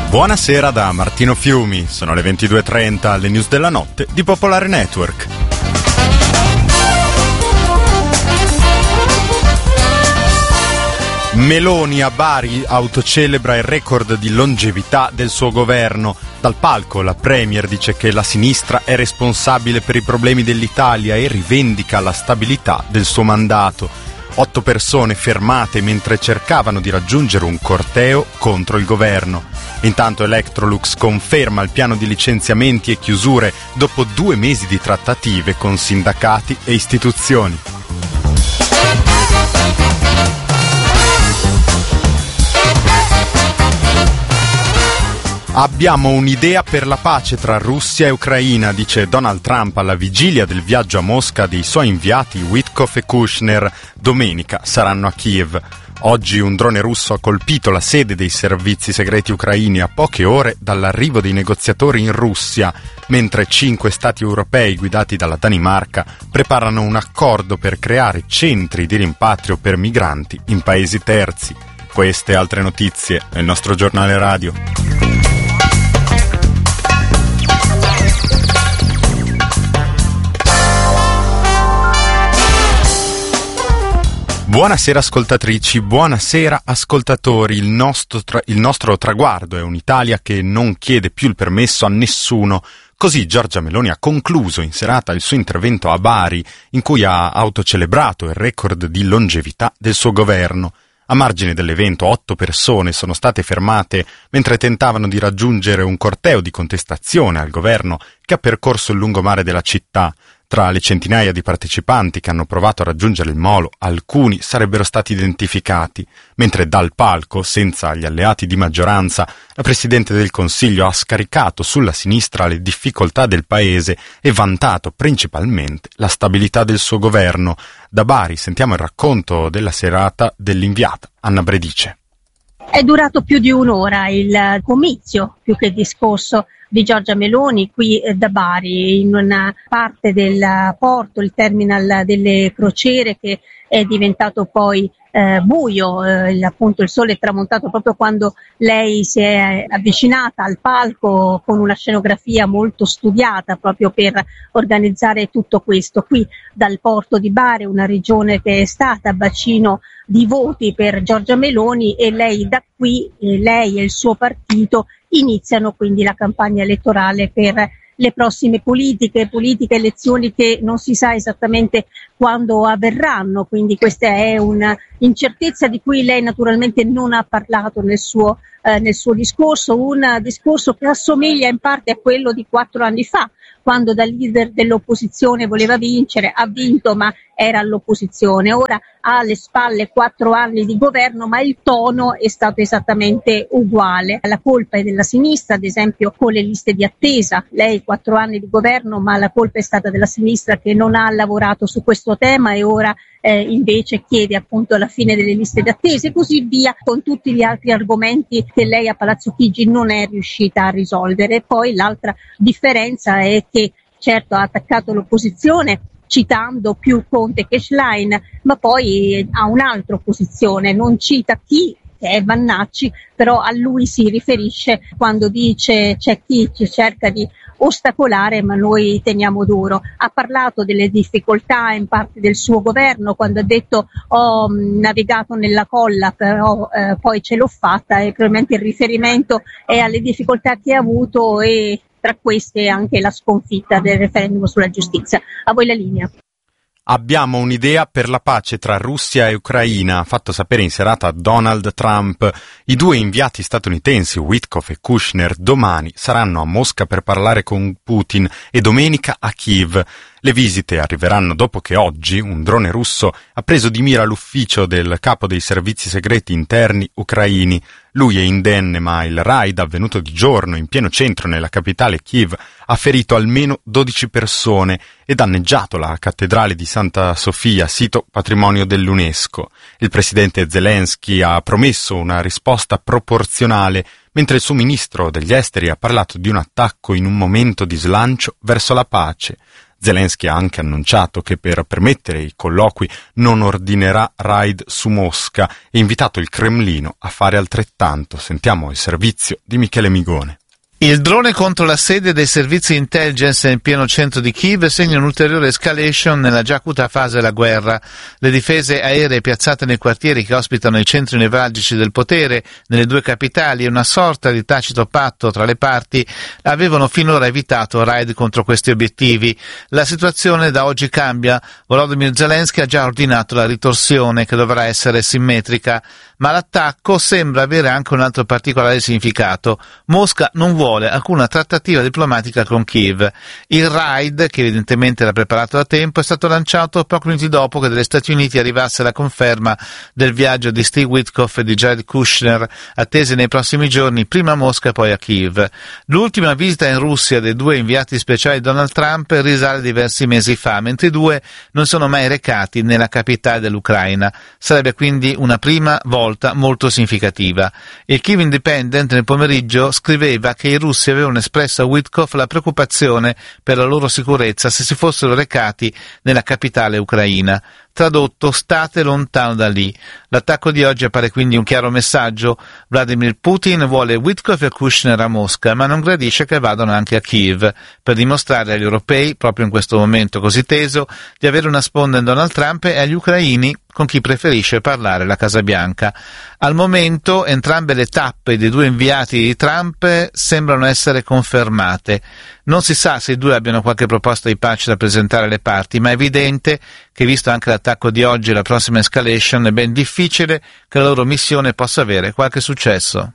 Buonasera da Martino Fiumi, sono le 22:30 alle news della notte di Popolare Network. Meloni a Bari autocelebra il record di longevità del suo governo. Dal palco la premier dice che la sinistra è responsabile per i problemi dell'Italia e rivendica la stabilità del suo mandato. 8 persone fermate mentre cercavano di raggiungere un corteo contro il governo. Intanto Electrolux conferma il piano di licenziamenti e chiusure dopo 2 mesi di trattative con sindacati e istituzioni. Abbiamo un'idea per la pace tra Russia e Ucraina, dice Donald Trump alla vigilia del viaggio a Mosca dei suoi inviati Witkoff e Kushner. Domenica saranno a Kiev. Oggi un drone russo ha colpito la sede dei servizi segreti ucraini a poche ore dall'arrivo dei negoziatori in Russia, mentre 5 stati europei guidati dalla Danimarca preparano un accordo per creare centri di rimpatrio per migranti in paesi terzi. Queste e altre notizie nel nostro giornale radio. Buonasera ascoltatrici, buonasera ascoltatori. Il nostro traguardo è un'Italia che non chiede più il permesso a nessuno. Così Giorgia Meloni ha concluso in serata il suo intervento a Bari, in cui ha autocelebrato il record di longevità del suo governo. A margine dell'evento 8 persone sono state fermate mentre tentavano di raggiungere un corteo di contestazione al governo che ha percorso il lungomare della città. Tra le centinaia di partecipanti che hanno provato a raggiungere il molo, alcuni sarebbero stati identificati, mentre dal palco, senza gli alleati di maggioranza, la Presidente del Consiglio ha scaricato sulla sinistra le difficoltà del paese e vantato principalmente la stabilità del suo governo. Da Bari sentiamo il racconto della serata dell'inviata Anna Bredice. È durato più di un'ora il comizio, più che il discorso di Giorgia Meloni qui da Bari, in una parte del porto, il terminal delle crociere, che è diventato poi buio, appunto il sole è tramontato proprio quando lei si è avvicinata al palco con una scenografia molto studiata proprio per organizzare tutto questo. Qui dal porto di Bari, una regione che è stata bacino di voti per Giorgia Meloni, e lei da qui, lei e il suo partito iniziano quindi la campagna elettorale per le prossime politiche elezioni che non si sa esattamente quando avverranno, quindi questa è una incertezza di cui lei naturalmente non ha parlato nel suo discorso, un discorso che assomiglia in parte a quello di 4 anni fa, quando da leader dell'opposizione voleva vincere, ha vinto ma era all'opposizione. Ora ha alle spalle 4 anni di governo, ma il tono è stato esattamente uguale. La colpa è della sinistra, ad esempio con le liste di attesa. Lei 4 anni di governo, ma la colpa è stata della sinistra che non ha lavorato su questo tema e ora invece chiede appunto la fine delle liste di attesa e così via, con tutti gli altri argomenti che lei a Palazzo Chigi non è riuscita a risolvere. Poi l'altra differenza è che certo ha attaccato l'opposizione citando più Conte che Schlein, ma poi ha un'altra opposizione, non cita chi, che è Vannacci, però a lui si riferisce quando dice c'è chi ci cerca di ostacolare ma noi teniamo duro. Ha parlato delle difficoltà in parte del suo governo quando ha detto ho navigato nella colla però poi ce l'ho fatta, e probabilmente il riferimento è alle difficoltà che ha avuto e tra queste anche la sconfitta del referendum sulla giustizia. A voi la linea. Abbiamo un'idea per la pace tra Russia e Ucraina, ha fatto sapere in serata Donald Trump. I 2 inviati statunitensi, Witkoff e Kushner, domani saranno a Mosca per parlare con Putin e domenica a Kiev. Le visite arriveranno dopo che oggi un drone russo ha preso di mira l'ufficio del capo dei servizi segreti interni ucraini. Lui è indenne, ma il raid avvenuto di giorno in pieno centro nella capitale Kiev ha ferito almeno 12 persone e danneggiato la cattedrale di Santa Sofia, sito patrimonio dell'UNESCO. Il presidente Zelensky ha promesso una risposta proporzionale, mentre il suo ministro degli esteri ha parlato di un attacco in un momento di slancio verso la pace. Zelensky ha anche annunciato che per permettere i colloqui non ordinerà raid su Mosca e invitato il Cremlino a fare altrettanto. Sentiamo il servizio di Michele Migone. Il drone contro la sede dei servizi intelligence nel pieno centro di Kiev segna un'ulteriore escalation nella già acuta fase della guerra. Le difese aeree piazzate nei quartieri che ospitano i centri nevralgici del potere nelle due capitali e una sorta di tacito patto tra le parti avevano finora evitato raid contro questi obiettivi. La situazione da oggi cambia. Volodymyr Zelensky ha già ordinato la ritorsione, che dovrà essere simmetrica, ma l'attacco sembra avere anche un altro particolare significato. Mosca non vuole alcuna trattativa diplomatica con Kiev. Il raid, che evidentemente era preparato da tempo, è stato lanciato pochi minuti dopo che dagli Stati Uniti arrivasse la conferma del viaggio di Steve Witkoff e di Jared Kushner, attesi nei prossimi giorni, prima a Mosca e poi a Kiev. L'ultima visita in Russia dei due inviati speciali di Donald Trump risale diversi mesi fa, mentre i due non sono mai recati nella capitale dell'Ucraina. Sarebbe quindi una prima volta molto significativa. Il Kiev Independent nel pomeriggio scriveva che i russi avevano espresso a Witkoff la preoccupazione per la loro sicurezza se si fossero recati nella capitale ucraina. Tradotto: state lontano da lì. L'attacco di oggi appare quindi un chiaro messaggio. Vladimir Putin vuole Witkoff e Kushner a Mosca, ma non gradisce che vadano anche a Kiev, per dimostrare agli europei, proprio in questo momento così teso, di avere una sponda in Donald Trump e agli ucraini con chi preferisce parlare la Casa Bianca. Al momento entrambe le tappe dei due inviati di Trump sembrano essere confermate. Non si sa se i due abbiano qualche proposta di pace da presentare alle parti, ma è evidente che, visto anche l'attacco di oggi e la prossima escalation, è ben difficile che la loro missione possa avere qualche successo.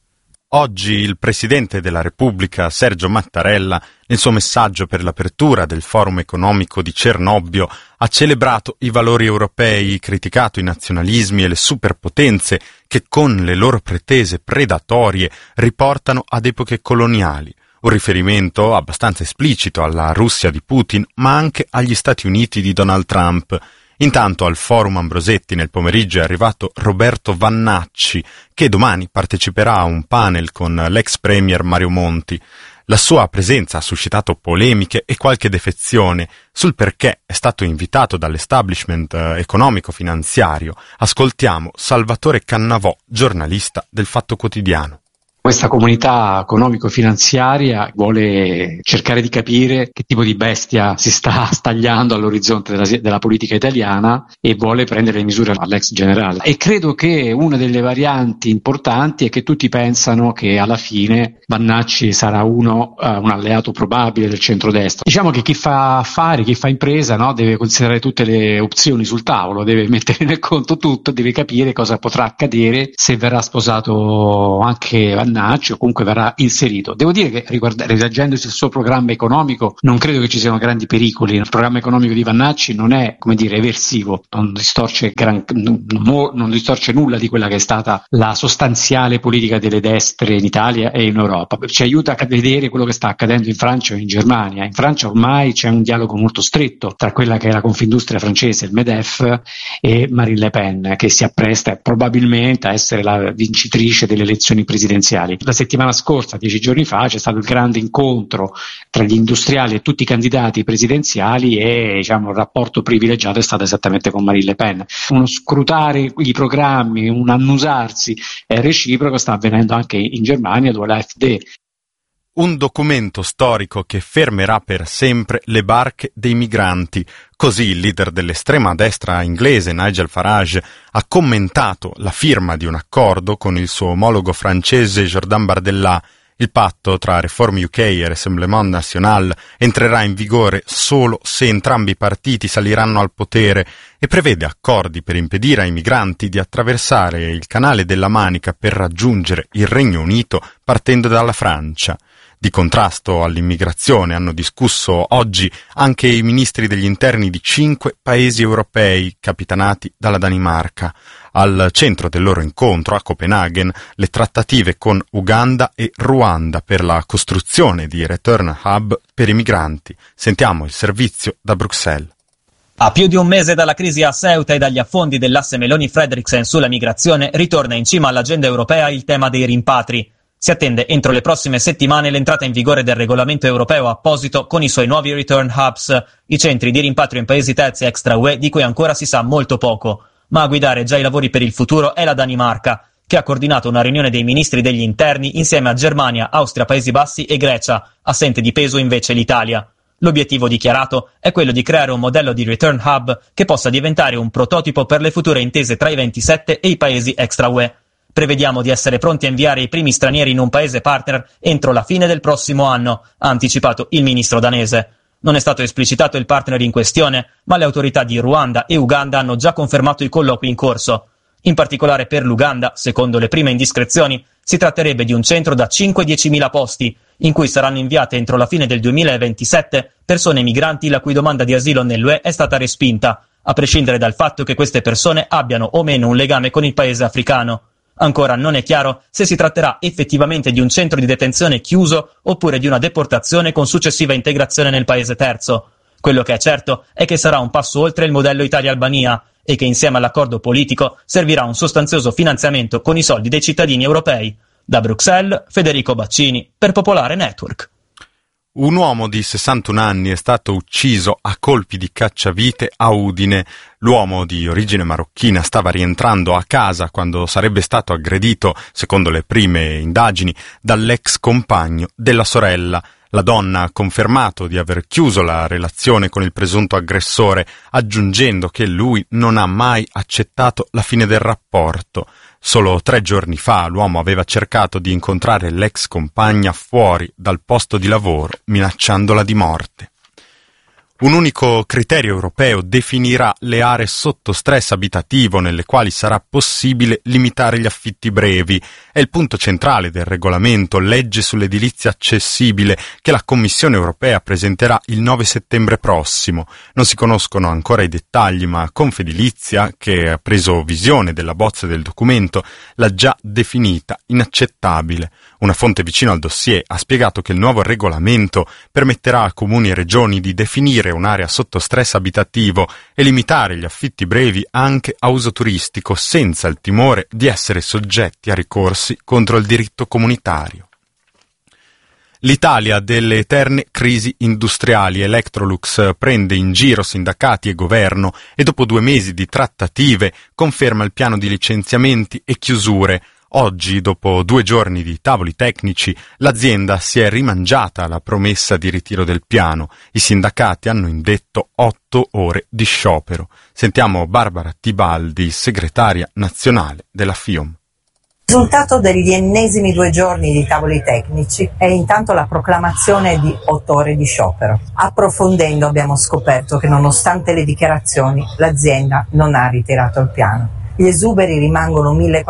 Oggi il Presidente della Repubblica, Sergio Mattarella, nel suo messaggio per l'apertura del Forum economico di Cernobbio, ha celebrato i valori europei, criticato i nazionalismi e le superpotenze che con le loro pretese predatorie riportano ad epoche coloniali. Un riferimento abbastanza esplicito alla Russia di Putin, ma anche agli Stati Uniti di Donald Trump. Intanto al Forum Ambrosetti nel pomeriggio è arrivato Roberto Vannacci, che domani parteciperà a un panel con l'ex premier Mario Monti. La sua presenza ha suscitato polemiche e qualche defezione sul perché è stato invitato dall'establishment economico-finanziario. Ascoltiamo Salvatore Cannavò, giornalista del Fatto Quotidiano. Questa comunità economico-finanziaria vuole cercare di capire che tipo di bestia si sta stagliando all'orizzonte della politica italiana e vuole prendere le misure all'ex generale. E credo che una delle varianti importanti è che tutti pensano che alla fine Vannacci sarà un alleato probabile del centrodestra. Diciamo che chi fa affari, chi fa impresa, no, deve considerare tutte le opzioni sul tavolo, deve mettere nel conto tutto, deve capire cosa potrà accadere se verrà sposato anche Vannacci o comunque verrà inserito. Devo dire che rileggendosi il suo programma economico non credo che ci siano grandi pericoli. Il programma economico di Vannacci non è, eversivo, non distorce nulla di quella che è stata la sostanziale politica delle destre in Italia e in Europa. Ci aiuta a vedere quello che sta accadendo in Francia o in Germania. In Francia ormai c'è un dialogo molto stretto tra quella che è la Confindustria francese, il MEDEF, e Marine Le Pen, che si appresta probabilmente a essere la vincitrice delle elezioni presidenziali. La settimana scorsa, 10 giorni fa, c'è stato il grande incontro tra gli industriali e tutti i candidati presidenziali e il rapporto privilegiato è stato esattamente con Marine Le Pen. Uno scrutare i programmi, un annusarsi reciproco sta avvenendo anche in Germania, dove l'AfD. Un documento storico che fermerà per sempre le barche dei migranti. Così il leader dell'estrema destra inglese, Nigel Farage, ha commentato la firma di un accordo con il suo omologo francese Jordan Bardella. Il patto tra Reform UK e Rassemblement National entrerà in vigore solo se entrambi i partiti saliranno al potere e prevede accordi per impedire ai migranti di attraversare il canale della Manica per raggiungere il Regno Unito partendo dalla Francia. Di contrasto all'immigrazione hanno discusso oggi anche i ministri degli interni di 5 paesi europei capitanati dalla Danimarca. Al centro del loro incontro a Copenaghen le trattative con Uganda e Ruanda per la costruzione di return hub per i migranti. Sentiamo il servizio da Bruxelles. A più di un mese dalla crisi a Ceuta e dagli affondi dell'asse Meloni-Fredriksen sulla migrazione, ritorna in cima all'agenda europea il tema dei rimpatri. Si attende entro le prossime settimane l'entrata in vigore del regolamento europeo apposito con i suoi nuovi return hubs, i centri di rimpatrio in paesi terzi extra UE di cui ancora si sa molto poco, ma a guidare già i lavori per il futuro è la Danimarca, che ha coordinato una riunione dei ministri degli interni insieme a Germania, Austria, Paesi Bassi e Grecia, assente di peso invece l'Italia. L'obiettivo dichiarato è quello di creare un modello di return hub che possa diventare un prototipo per le future intese tra i 27 e i paesi extra UE. Prevediamo di essere pronti a inviare i primi stranieri in un paese partner entro la fine del prossimo anno, ha anticipato il ministro danese. Non è stato esplicitato il partner in questione, ma le autorità di Ruanda e Uganda hanno già confermato i colloqui in corso. In particolare per l'Uganda, secondo le prime indiscrezioni, si tratterebbe di un centro da 5-10.000 posti, in cui saranno inviate entro la fine del 2027 persone migranti la cui domanda di asilo nell'UE è stata respinta, a prescindere dal fatto che queste persone abbiano o meno un legame con il paese africano. Ancora non è chiaro se si tratterà effettivamente di un centro di detenzione chiuso oppure di una deportazione con successiva integrazione nel paese terzo. Quello che è certo è che sarà un passo oltre il modello Italia-Albania e che insieme all'accordo politico servirà un sostanzioso finanziamento con i soldi dei cittadini europei. Da Bruxelles, Federico Baccini, per Popolare Network. Un uomo di 61 anni è stato ucciso a colpi di cacciavite a Udine. L'uomo di origine marocchina stava rientrando a casa quando sarebbe stato aggredito, secondo le prime indagini, dall'ex compagno della sorella. La donna ha confermato di aver chiuso la relazione con il presunto aggressore, aggiungendo che lui non ha mai accettato la fine del rapporto. Solo 3 giorni fa l'uomo aveva cercato di incontrare l'ex compagna fuori dal posto di lavoro, minacciandola di morte. Un unico criterio europeo definirà le aree sotto stress abitativo nelle quali sarà possibile limitare gli affitti brevi. È il punto centrale del regolamento Legge sull'edilizia accessibile che la Commissione europea presenterà il 9 settembre prossimo. Non si conoscono ancora i dettagli, ma Confedilizia, che ha preso visione della bozza del documento, l'ha già definita inaccettabile. Una fonte vicino al dossier ha spiegato che il nuovo regolamento permetterà a comuni e regioni di definire un'area sotto stress abitativo e limitare gli affitti brevi anche a uso turistico senza il timore di essere soggetti a ricorsi contro il diritto comunitario. L'Italia delle eterne crisi industriali. Electrolux prende in giro sindacati e governo e dopo 2 mesi di trattative conferma il piano di licenziamenti e chiusure. Oggi, dopo 2 giorni di tavoli tecnici, l'azienda si è rimangiata la promessa di ritiro del piano. I sindacati hanno indetto 8 ore di sciopero. Sentiamo Barbara Tibaldi, segretaria nazionale della FIOM. Il risultato degli ennesimi 2 giorni di tavoli tecnici è intanto la proclamazione di 8 ore di sciopero. Approfondendo abbiamo scoperto che nonostante le dichiarazioni l'azienda non ha ritirato il piano. Gli esuberi rimangono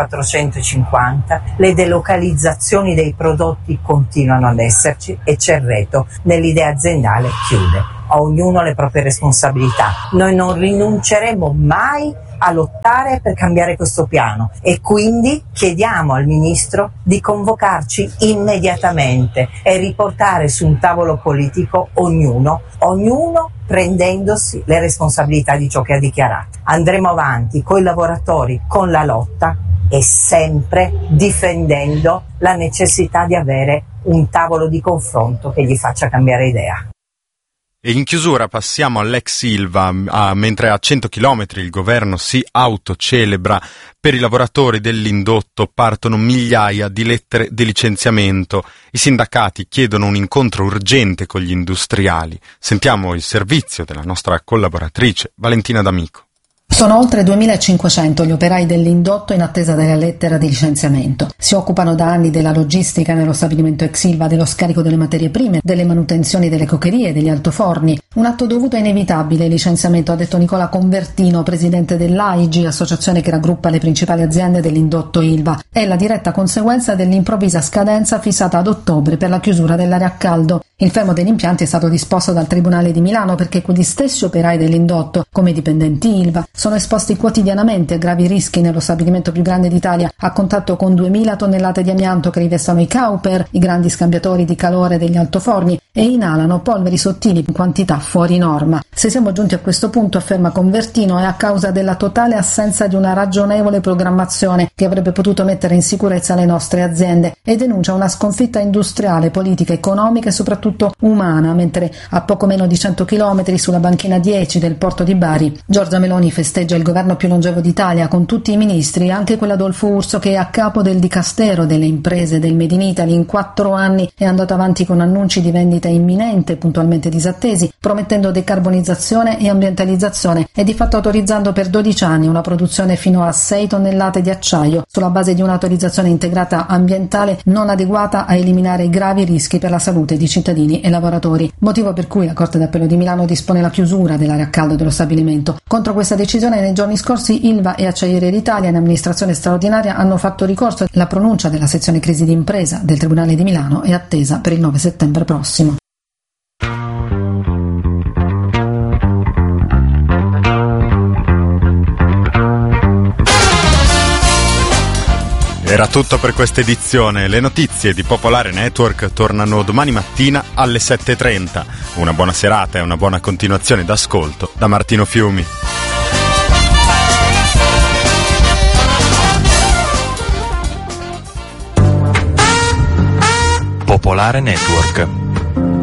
1450, le delocalizzazioni dei prodotti continuano ad esserci e Cerreto nell'idea aziendale chiude. A ognuno le proprie responsabilità. Noi non rinunceremo mai a lottare per cambiare questo piano e quindi chiediamo al Ministro di convocarci immediatamente e riportare su un tavolo politico ognuno prendendosi le responsabilità di ciò che ha dichiarato. Andremo avanti con i lavoratori, con la lotta e sempre difendendo la necessità di avere un tavolo di confronto che gli faccia cambiare idea. E in chiusura passiamo all'ex Ilva, mentre a 100 chilometri il governo si autocelebra, per i lavoratori dell'indotto partono migliaia di lettere di licenziamento. I sindacati chiedono un incontro urgente con gli industriali. Sentiamo il servizio della nostra collaboratrice Valentina D'Amico. Sono oltre 2.500 gli operai dell'indotto in attesa della lettera di licenziamento. Si occupano da anni della logistica nello stabilimento ex Ilva, dello scarico delle materie prime, delle manutenzioni delle cokerie, degli altoforni. Un atto dovuto e inevitabile il licenziamento, ha detto Nicola Convertino, presidente dell'AIG, associazione che raggruppa le principali aziende dell'indotto Ilva. È la diretta conseguenza dell'improvvisa scadenza fissata ad ottobre per la chiusura dell'area a caldo. Il fermo degli impianti è stato disposto dal Tribunale di Milano perché quegli stessi operai dell'indotto, come i dipendenti Ilva, sono esposti quotidianamente a gravi rischi nello stabilimento più grande d'Italia, a contatto con 2.000 tonnellate di amianto che rivestano i Cowper, i grandi scambiatori di calore degli altoforni, e inalano polveri sottili in quantità fuori norma. Se siamo giunti a questo punto, afferma Convertino, è a causa della totale assenza di una ragionevole programmazione che avrebbe potuto mettere in sicurezza le nostre aziende, e denuncia una sconfitta industriale, politica, economica e soprattutto umana, mentre a poco meno di 100 chilometri sulla banchina 10 del porto di Bari Giorgia Meloni festeggia il governo più longevo d'Italia con tutti i ministri, anche quell'Adolfo Urso che è a capo del Dicastero delle imprese del Made in Italy. In 4 anni è andato avanti con annunci di vendita imminente puntualmente disattesi, promettendo decarbonizzazione e ambientalizzazione e di fatto autorizzando per 12 anni una produzione fino a 6 tonnellate di acciaio sulla base di un'autorizzazione integrata ambientale non adeguata a eliminare i gravi rischi per la salute di cittadini e lavoratori, motivo per cui la Corte d'Appello di Milano dispone la chiusura dell'area a caldo dello stabilimento. Contro questa decisione nei giorni scorsi Ilva e Acciaierie d'Italia in amministrazione straordinaria hanno fatto ricorso. La pronuncia della sezione crisi d'impresa del Tribunale di Milano è attesa per il 9 settembre prossimo. Era tutto per questa edizione. Le notizie di Popolare Network tornano domani mattina alle 7:30. Una buona serata e una buona continuazione d'ascolto da Martino Fiumi. Popolare Network.